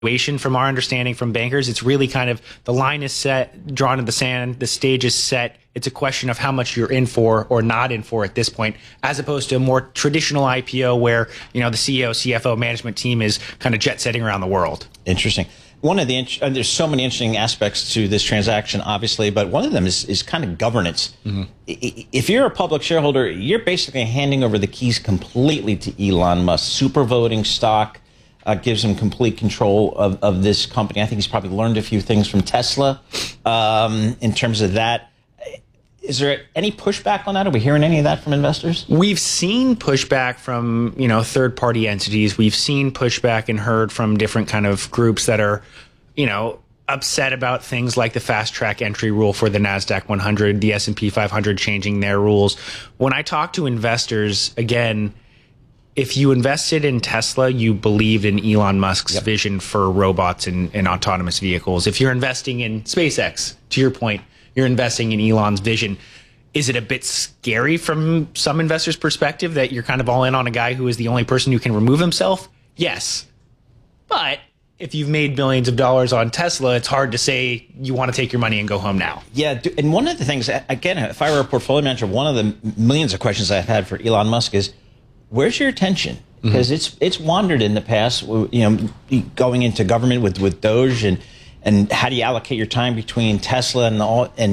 from our understanding from bankers. It's really kind of the line is set, drawn in the sand, the stage is set. It's a question of how much you're in for or not in for at this point, as opposed to a more traditional IPO where, the CEO, CFO, management team is kind of jet setting around the world. Interesting. One of the there's so many interesting aspects to this transaction, obviously, but one of them is kind of governance. Mm-hmm. If you're a public shareholder, you're basically handing over the keys completely to Elon Musk. Super voting stock gives him complete control of this company. I think he's probably learned a few things from Tesla in terms of that. Is there any pushback on that? Are we hearing any of that from investors? We've seen pushback from, third-party entities. We've seen pushback and heard from different kind of groups that are, upset about things like the fast-track entry rule for the NASDAQ 100, the S&P 500 changing their rules. When I talk to investors, again, if you invested in Tesla, you believed in Elon Musk's vision for robots and autonomous vehicles. If you're investing in SpaceX, to your point, you're investing in Elon's vision. Is it a bit scary from some investors' perspective that you're kind of all in on a guy who is the only person who can remove himself? Yes. But if you've made billions of dollars on Tesla, it's hard to say you want to take your money and go home now. Yeah. And one of the things, again, if I were a portfolio manager, one of the millions of questions I've had for Elon Musk is, where's your attention? Because it's wandered in the past, going into government with Doge and how do you allocate your time between Tesla and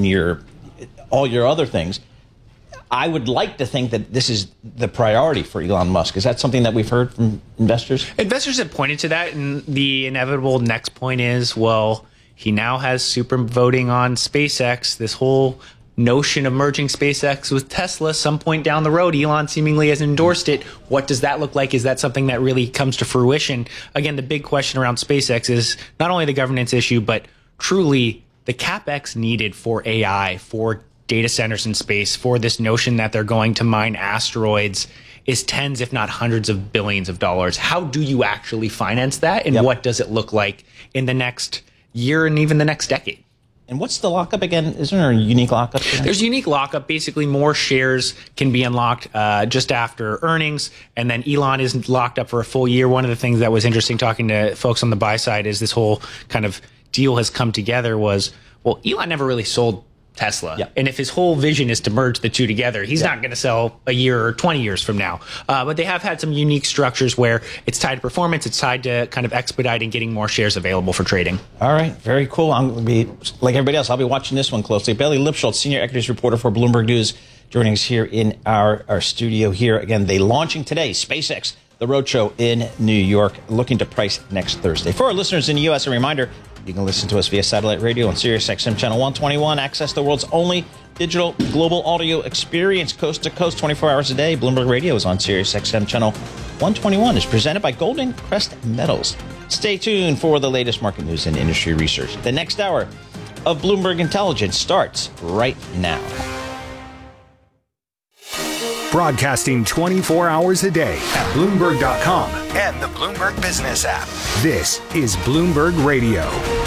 all your other things? I would like to think that this is the priority for Elon Musk. Is that something that we've heard from investors? Investors have pointed to that, and the inevitable next point is, well, he now has super voting on SpaceX. This whole notion of merging SpaceX with Tesla some point down the road, Elon seemingly has endorsed it. What does that look like? Is that something that really comes to fruition? Again, the big question around SpaceX is not only the governance issue, but truly the CapEx needed for AI, for data centers in space, for this notion that they're going to mine asteroids is tens, if not hundreds of billions of dollars. How do you actually finance that? And what does it look like in the next year and even the next decade? And what's the lockup again? Isn't there a unique lockup? There's a unique lockup. Basically, more shares can be unlocked just after earnings. And then Elon is locked up for a full year. One of the things that was interesting talking to folks on the buy side is this whole kind of deal has come together was, well, Elon never really sold Tesla. Yeah. And if his whole vision is to merge the two together, he's not going to sell a year or 20 years from now. But they have had some unique structures where it's tied to performance. It's tied to kind of expediting getting more shares available for trading. All right. Very cool. I'm going to be, like everybody else, I'll be watching this one closely. Bailey Lipschultz, senior equities reporter for Bloomberg News, joining us here in our studio here. Again, they launching today, SpaceX, the roadshow in New York, looking to price next Thursday. For our listeners in the U.S., a reminder, you can listen to us via satellite radio on SiriusXM channel 121. Access the world's only digital global audio experience coast to coast 24 hours a day. Bloomberg Radio is on SiriusXM channel 121. It's presented by Golden Crest Metals. Stay tuned for the latest market news and industry research. The next hour of Bloomberg Intelligence starts right now. Broadcasting 24 hours a day at Bloomberg.com and the Bloomberg Business app. This is Bloomberg Radio.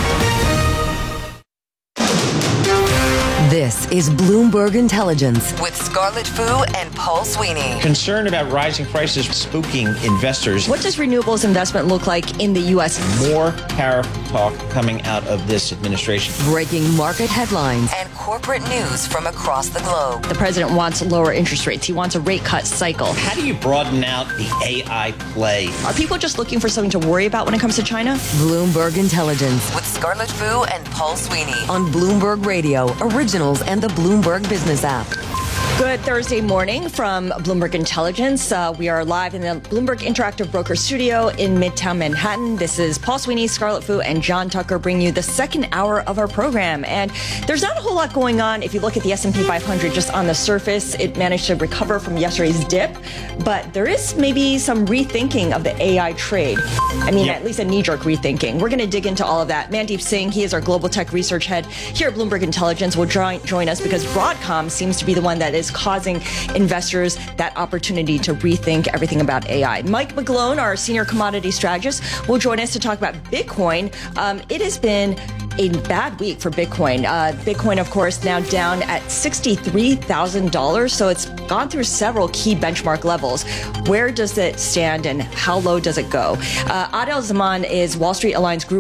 This is Bloomberg Intelligence with Scarlett Fu and Paul Sweeney. Concern about rising prices spooking investors. What does renewables investment look like in the U.S.? More tariff talk coming out of this administration. Breaking market headlines and corporate news from across the globe. The president wants lower interest rates. He wants a rate cut cycle. How do you broaden out the AI play? Are people just looking for something to worry about when it comes to China? Bloomberg Intelligence with Scarlett Fu and Paul Sweeney on Bloomberg Radio, Originals and the Bloomberg Business app. Good Thursday morning from Bloomberg Intelligence. We are live in the Bloomberg Interactive Broker Studio in Midtown Manhattan. This is Paul Sweeney, Scarlett Fu, and John Tucker bringing you the second hour of our program. And there's not a whole lot going on. If you look at the S&P 500 just on the surface, it managed to recover from yesterday's dip. But there is maybe some rethinking of the AI trade. At least a knee-jerk rethinking. We're going to dig into all of that. Mandeep Singh, he is our global tech research head here at Bloomberg Intelligence, will join us because Broadcom seems to be the one that is is causing investors that opportunity to rethink everything about AI. Mike McGlone, our senior commodity strategist, will join us to talk about Bitcoin. It has been a bad week for Bitcoin. Bitcoin, of course, now down at $63,000. So it's gone through several key benchmark levels. Where does it stand and how low does it go? Adel Zaman is Wall Street Alliance Group